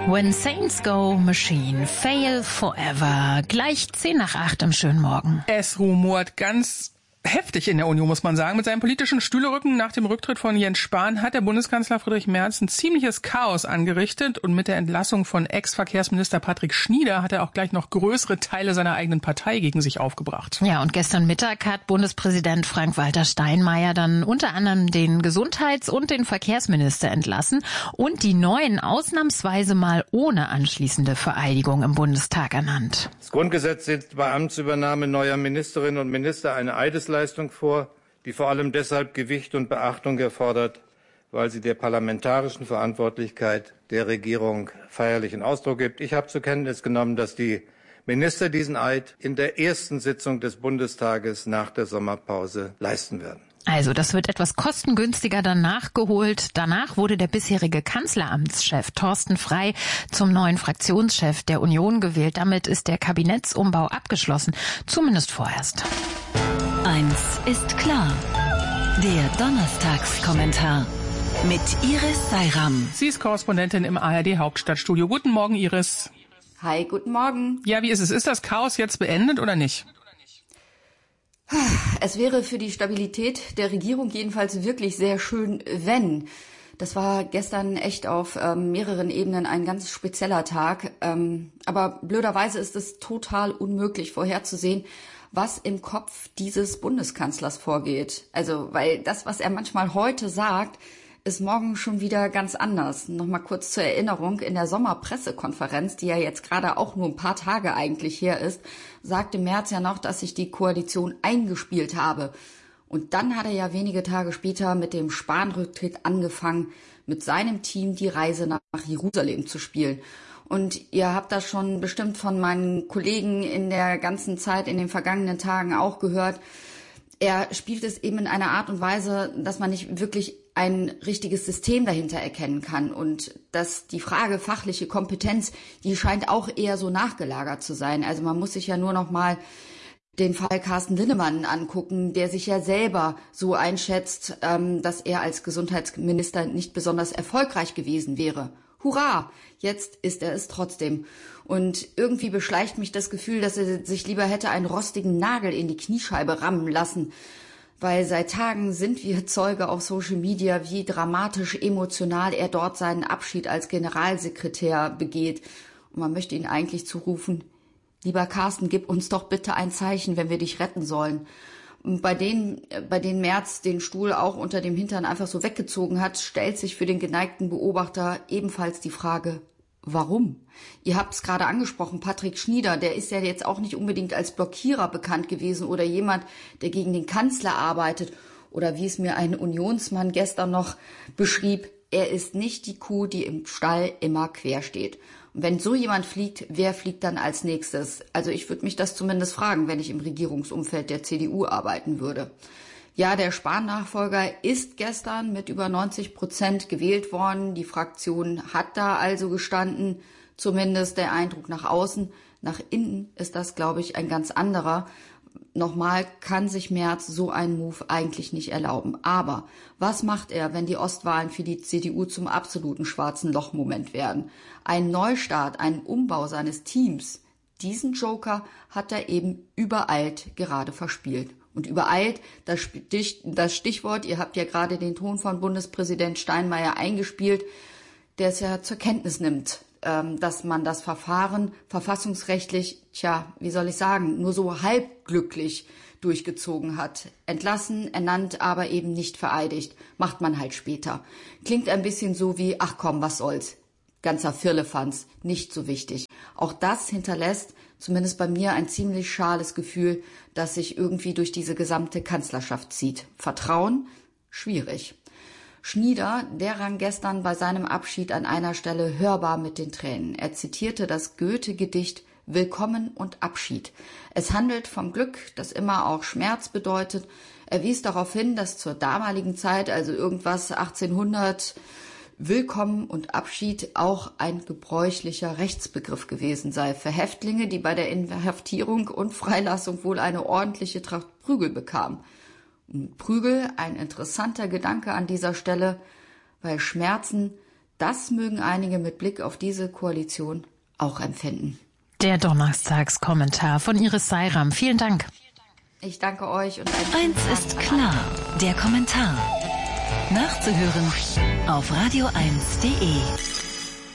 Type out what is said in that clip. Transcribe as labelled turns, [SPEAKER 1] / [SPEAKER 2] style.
[SPEAKER 1] When Saints Go, Machine Fail Forever. Gleich 7:50 im schönen Morgen.
[SPEAKER 2] Es rumort ganz heftig in der Union, muss man sagen. Mit seinem politischen Stühlerücken nach dem Rücktritt von Jens Spahn hat der Bundeskanzler Friedrich Merz ein ziemliches Chaos angerichtet. Und mit der Entlassung von Ex-Verkehrsminister Patrick Schnieder hat er auch gleich noch größere Teile seiner eigenen Partei gegen sich aufgebracht.
[SPEAKER 1] Ja, und gestern Mittag hat Bundespräsident Frank-Walter Steinmeier dann unter anderem den Gesundheits- und den Verkehrsminister entlassen und die neuen ausnahmsweise mal ohne anschließende Vereidigung im Bundestag ernannt.
[SPEAKER 3] Das Grundgesetz sieht bei Amtsübernahme neuer Ministerinnen und Minister eine Eidesleistung vor, die vor allem deshalb Gewicht und Beachtung erfordert, weil sie der parlamentarischen Verantwortlichkeit der Regierung feierlichen Ausdruck gibt. Ich habe zur Kenntnis genommen, dass die Minister diesen Eid in der ersten Sitzung des Bundestages nach der Sommerpause leisten werden.
[SPEAKER 1] Also, das wird etwas kostengünstiger dann nachgeholt. Danach wurde der bisherige Kanzleramtschef Thorsten Frey zum neuen Fraktionschef der Union gewählt. Damit ist der Kabinettsumbau abgeschlossen, zumindest vorerst.
[SPEAKER 4] Eins ist klar. Der Donnerstagskommentar mit Iris Seiram.
[SPEAKER 2] Sie ist Korrespondentin im ARD-Hauptstadtstudio. Guten Morgen, Iris.
[SPEAKER 5] Hi, guten Morgen.
[SPEAKER 2] Ja, wie ist es? Ist das Chaos jetzt beendet oder nicht?
[SPEAKER 5] Es wäre für die Stabilität der Regierung jedenfalls wirklich sehr schön, wenn. Das war gestern echt auf mehreren Ebenen ein ganz spezieller Tag. Aber blöderweise ist es total unmöglich vorherzusehen, was im Kopf dieses Bundeskanzlers vorgeht. Also, weil das, was er manchmal heute sagt, ist morgen schon wieder ganz anders. Nochmal kurz zur Erinnerung, in der Sommerpressekonferenz, die ja jetzt gerade auch nur ein paar Tage eigentlich her ist, sagte Merz ja noch, dass sich die Koalition eingespielt habe. Und dann hat er ja wenige Tage später mit dem Spahn-Rücktritt angefangen, mit seinem Team die Reise nach Jerusalem zu spielen. Und ihr habt das schon bestimmt von meinen Kollegen in der ganzen Zeit, in den vergangenen Tagen auch gehört. Er spielt es eben in einer Art und Weise, dass man nicht wirklich ein richtiges System dahinter erkennen kann. Und dass die Frage fachliche Kompetenz, die scheint auch eher so nachgelagert zu sein. Also man muss sich ja nur noch mal den Fall Carsten Linnemann angucken, der sich ja selber so einschätzt, dass er als Gesundheitsminister nicht besonders erfolgreich gewesen wäre. Hurra, jetzt ist er es trotzdem. Und irgendwie beschleicht mich das Gefühl, dass er sich lieber hätte einen rostigen Nagel in die Kniescheibe rammen lassen. Weil seit Tagen sind wir Zeuge auf Social Media, wie dramatisch emotional er dort seinen Abschied als Generalsekretär begeht. Und man möchte ihn eigentlich zurufen: Lieber Carsten, gib uns doch bitte ein Zeichen, wenn wir dich retten sollen. Und bei denen Merz den Stuhl auch unter dem Hintern einfach so weggezogen hat, stellt sich für den geneigten Beobachter ebenfalls die Frage, warum? Ihr habt es gerade angesprochen, Patrick Schnieder, der ist ja jetzt auch nicht unbedingt als Blockierer bekannt gewesen oder jemand, der gegen den Kanzler arbeitet. Oder wie es mir ein Unionsmann gestern noch beschrieb, er ist nicht die Kuh, die im Stall immer quer steht. Und wenn so jemand fliegt, wer fliegt dann als nächstes? Also ich würde mich das zumindest fragen, wenn ich im Regierungsumfeld der CDU arbeiten würde. Ja, der Spahn-Nachfolger ist gestern mit über 90% gewählt worden. Die Fraktion hat da also gestanden, zumindest der Eindruck nach außen. Nach innen ist das, glaube ich, ein ganz anderer. Nochmal, kann sich Merz so einen Move eigentlich nicht erlauben. Aber was macht er, wenn die Ostwahlen für die CDU zum absoluten schwarzen Loch-Moment werden? Ein Neustart, einen Umbau seines Teams, diesen Joker hat er eben übereilt gerade verspielt. Und übereilt, das Stichwort, ihr habt ja gerade den Ton von Bundespräsident Steinmeier eingespielt, der es ja zur Kenntnis nimmt, dass man das Verfahren verfassungsrechtlich, wie soll ich sagen, nur so halbglücklich durchgezogen hat. Entlassen, ernannt, aber eben nicht vereidigt. Macht man halt später. Klingt ein bisschen so wie, ach komm, was soll's. Ganzer Firlefanz, nicht so wichtig. Auch das hinterlässt zumindest bei mir ein ziemlich schales Gefühl, das sich irgendwie durch diese gesamte Kanzlerschaft zieht. Vertrauen? Schwierig. Schnieder, der rang gestern bei seinem Abschied an einer Stelle hörbar mit den Tränen. Er zitierte das Goethe-Gedicht Willkommen und Abschied. Es handelt vom Glück, das immer auch Schmerz bedeutet. Er wies darauf hin, dass zur damaligen Zeit, also irgendwas 1800, Willkommen und Abschied auch ein gebräuchlicher Rechtsbegriff gewesen sei für Häftlinge, die bei der Inhaftierung und Freilassung wohl eine ordentliche Tracht Prügel bekamen. Und Prügel, ein interessanter Gedanke an dieser Stelle, weil Schmerzen Das mögen einige mit Blick auf diese Koalition auch empfinden.
[SPEAKER 1] Der Donnerstagskommentar von Iris Seiram. Vielen Dank.
[SPEAKER 5] Ich danke euch. Und
[SPEAKER 4] Eins ist klar, der Kommentar. Nachzuhören auf radio1.de.